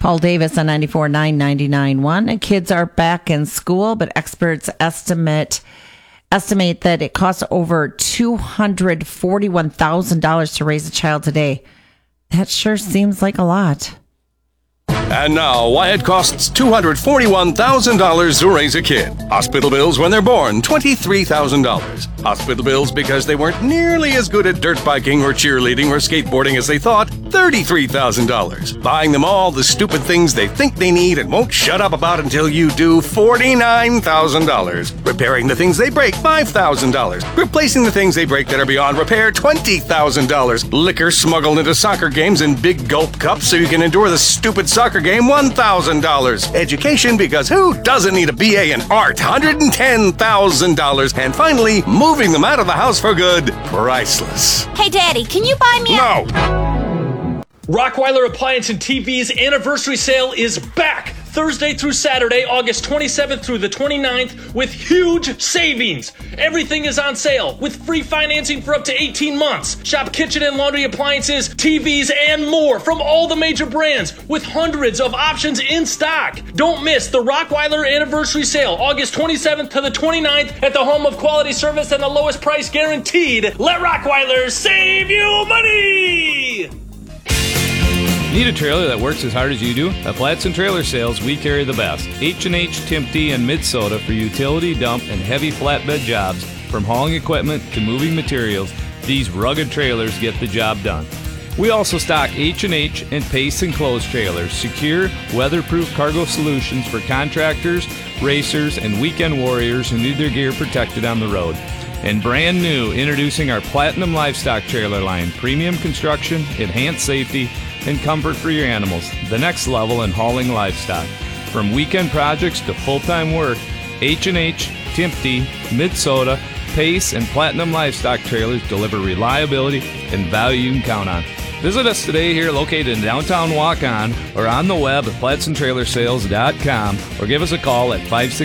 Paul Davis on 94.9, 99.1. And kids are back in school, but experts estimate that it costs over $241,000 to raise a child today. That sure seems like a lot. And now, why it costs $241,000 to raise a kid. Hospital bills when they're born, $23,000. Hospital bills because they weren't nearly as good at dirt biking or cheerleading or skateboarding as they thought, $33,000. Buying them all the stupid things they think they need and won't shut up about until you do, $49,000. Repairing the things they break, $5,000. Replacing the things they break that are beyond repair, $20,000. Liquor smuggled into soccer games in big gulp cups so you can endure the stupid soccer game, $1,000. Education, because who doesn't need a BA in art, $110,000. And finally, moving them out of the house for good, priceless. Hey, Daddy, can you buy me No! Rockweiler Appliance and TV's anniversary sale is back Thursday through Saturday, August 27th through the 29th, with huge savings. Everything is on sale with free financing for up to 18 months. Shop kitchen and laundry appliances, TVs, and more from all the major brands with hundreds of options in stock. Don't miss the Rockweiler anniversary sale, August 27th to the 29th at the home of quality service and the lowest price guaranteed. Let Rockweiler save you money! Need a trailer that works as hard as you do? At Flats and Trailer Sales, we carry the best. H&H, Timpty, and Mid-Soda for utility, dump, and heavy flatbed jobs. From hauling equipment to moving materials, these rugged trailers get the job done. We also stock H&H and Pace enclosed trailers, secure, weatherproof cargo solutions for contractors, racers, and weekend warriors who need their gear protected on the road. And brand new, introducing our Platinum Livestock Trailer line. Premium construction, enhanced safety, and comfort for your animals. The next level in hauling livestock. From weekend projects to full-time work, H&H, Timpty, Mid-Soda, Pace, and Platinum Livestock Trailers deliver reliability and value you can count on. Visit us today here located in downtown Waukon or on the web at platsandtrailersales.com or give us a call at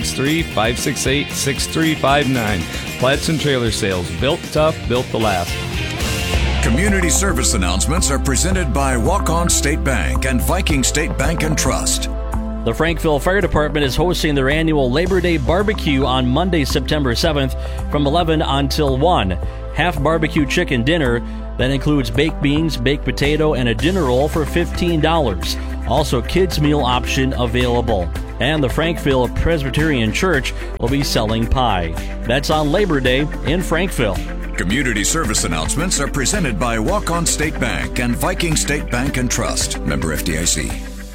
563-568-6359. Plats and Trailer Sales, built tough, built to last. Community service announcements are presented by Waukon State Bank and Viking State Bank and Trust. The Frankville Fire Department is hosting their annual Labor Day barbecue on Monday, September 7th from 11 until 1. Half barbecue chicken dinner that includes baked beans, baked potato, and a dinner roll for $15. Also, kids' meal option available. And the Frankville Presbyterian Church will be selling pie. That's on Labor Day in Frankville. Community service announcements are presented by Waukon State Bank and Viking State Bank and Trust. Member FDIC.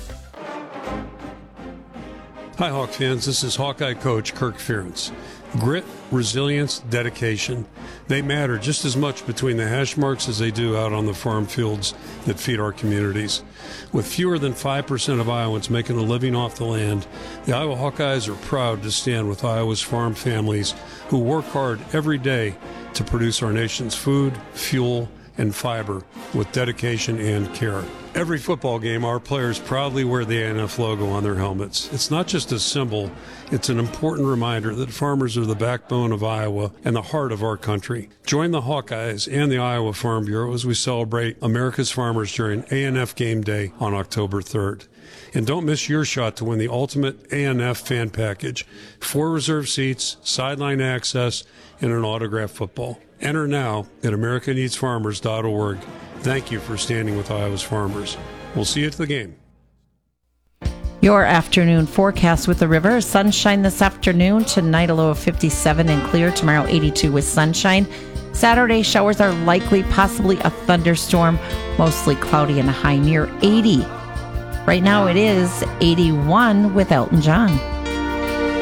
Hi, Hawk fans. This is Hawkeye coach Kirk Ferentz. Grit, resilience, dedication. They matter just as much between the hash marks as they do out on the farm fields that feed our communities. With fewer than 5% of Iowans making a living off the land, the Iowa Hawkeyes are proud to stand with Iowa's farm families who work hard every day to produce our nation's food, fuel, and fiber with dedication and care. Every football game, our players proudly wear the ANF logo on their helmets. It's not just a symbol, it's an important reminder that farmers are the backbone of Iowa and the heart of our country. Join the Hawkeyes and the Iowa Farm Bureau as we celebrate America's farmers during ANF Game Day on October 3rd. And don't miss your shot to win the ultimate ANF fan package, 4 reserved seats, sideline access, and an autographed football. Enter now at americaneedsfarmers.org. Thank you for standing with Iowa's farmers. We'll see you at the game. Your afternoon forecast with the river. Sunshine this afternoon. Tonight a low of 57 and clear. Tomorrow 82 with sunshine. Saturday showers are likely, possibly a thunderstorm. Mostly cloudy and a high near 80. Right now it is 81 with Elton John.